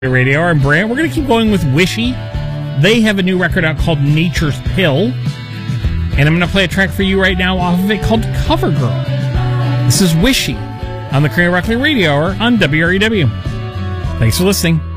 Radio. I'm Brant. We're going to keep going with Wishy. They have a new record out called Nature's Pill. And I'm going to play a track for you right now off of it called Cover Girl. This is Wishy on the Crazy Rock Radio Hour on WREW. Thanks for listening.